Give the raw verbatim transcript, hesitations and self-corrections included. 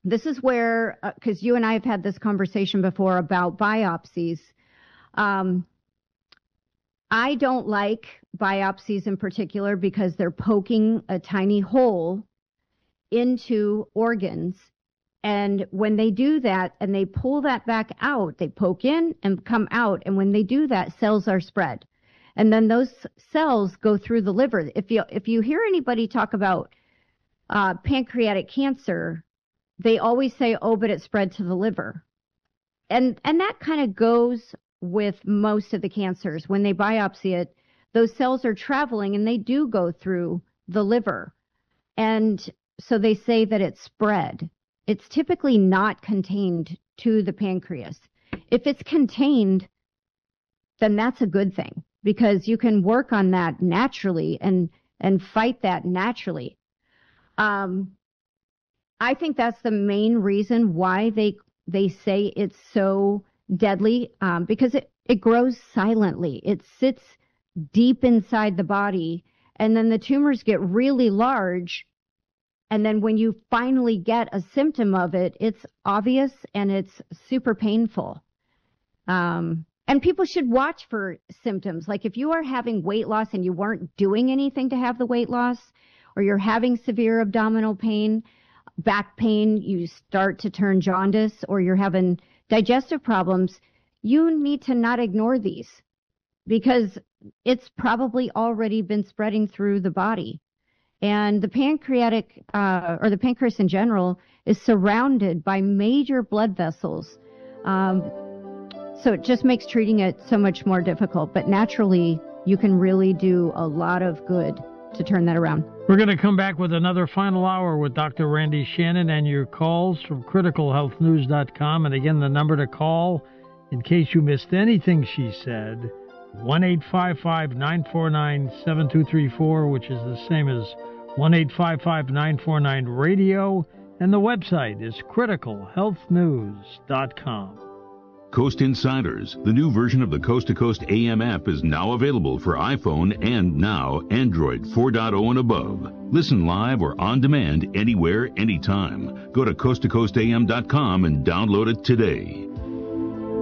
this is where, because uh, you and I have had this conversation before about biopsies. Um, I don't like biopsies in particular because they're poking a tiny hole into organs. And when they do that and they pull that back out, they poke in and come out. And when they do that, cells are spread. And then those cells go through the liver. If you, if you hear anybody talk about uh, pancreatic cancer, they always say, oh, but it spread to the liver. And, and that kind of goes with most of the cancers. When they biopsy it, those cells are traveling and they do go through the liver. And so they say that it's spread. It's typically not contained to the pancreas. If it's contained, then that's a good thing because you can work on that naturally and, and fight that naturally. Um, I think that's the main reason why they, they say it's so deadly, um, because it, it grows silently. It sits deep inside the body, and then the tumors get really large. And then when you finally get a symptom of it, it's obvious and it's super painful. Um, and people should watch for symptoms. Like if you are having weight loss and you weren't doing anything to have the weight loss, or you're having severe abdominal pain, back pain, you start to turn jaundice, or you're having digestive problems, you need to not ignore these because it's probably already been spreading through the body. And the pancreatic, uh, or the pancreas in general, is surrounded by major blood vessels. Um, so it just makes treating it so much more difficult. But naturally, you can really do a lot of good to turn that around. We're going to come back with another final hour with Doctor Randy Shannon and your calls from critical health news dot com. And again, the number to call in case you missed anything she said, one eight five five, nine four nine, seven two three four, which is the same as one eight five five, nine four nine, radio. And the website is critical health news dot com. Coast Insiders, the new version of the Coast to Coast A M app, is now available for iPhone and now Android four point oh and above. Listen live or on demand anywhere, anytime. Go to coast to coast a m dot com and download it today.